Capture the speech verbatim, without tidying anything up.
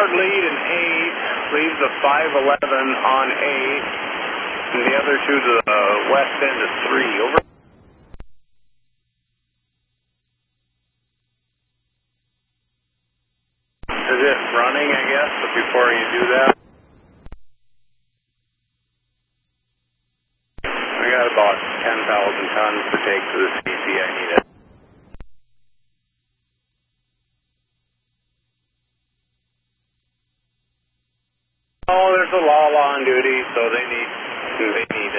hard lead in eight, leaves a five eleven on eight, and the other two to the west end is three. Over. Is it running, I guess, but before you do that? I got about ten thousand tons to take to the C P I need it. Oh, there's a Lala on duty, so they need they need